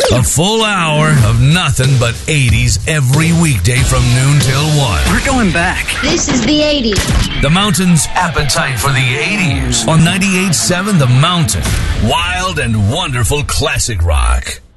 A full hour of nothing but 80s every weekday from noon till 1. We're going back. This is the 80s. The Mountain's appetite for the 80s on 98.7 The Mountain. Wild and wonderful classic rock.